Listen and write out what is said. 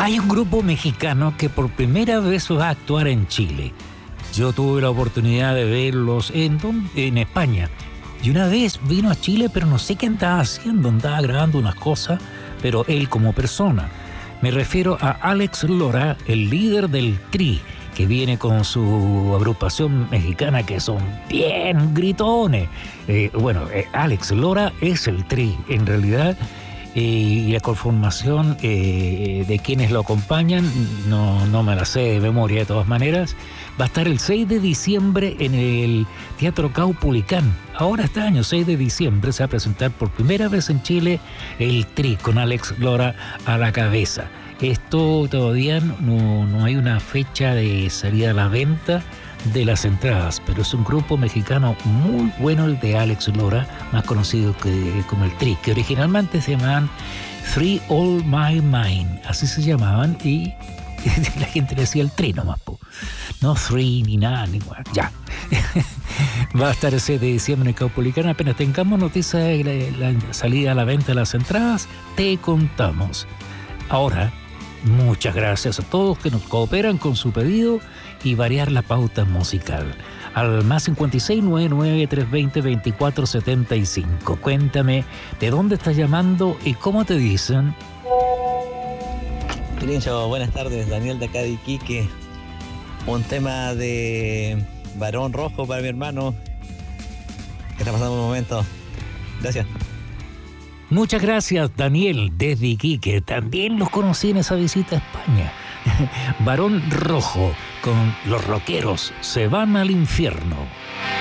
Hay un grupo mexicano que por primera vez va a actuar en Chile. Yo tuve la oportunidad de verlos en España. Y una vez vino a Chile, pero no sé qué andaba haciendo. Andaba grabando unas cosas, pero él como persona. Me refiero a Alex Lora, el líder del Tri, que viene con su agrupación mexicana, que son bien gritones. Alex Lora es el Tri, en realidad. Y la conformación de quienes lo acompañan, no me la sé de memoria de todas maneras. Va a estar el 6 de diciembre en el Teatro Caupolicán. Ahora este año, 6 de diciembre, se va a presentar por primera vez en Chile el Tri, con Alex Lora a la cabeza. Esto todavía no hay una fecha de salida a la venta de las entradas, pero es un grupo mexicano muy bueno, el de Alex Lora, más conocido como el Tri, que originalmente se llamaban Three All My Mind, así se llamaban, y la gente le decía el Tri nomás, no Three ni nada, ni igual, ya. Va a estar el 6 de diciembre en Caupolicán. Apenas tengamos noticias de la salida a la venta de las entradas, te contamos. Ahora, muchas gracias a todos que nos cooperan con su pedido y variar la pauta musical. Al más 5699-320-2475. Cuéntame de dónde estás llamando y cómo te dicen. Pirincho, buenas tardes, Daniel de acá de Iquique. Un tema de Barón Rojo para mi hermano que está pasando un momento. Gracias. Muchas gracias, Daniel, desde Iquique. También los conocí en esa visita a España. Barón Rojo, con los rockeros se van al infierno.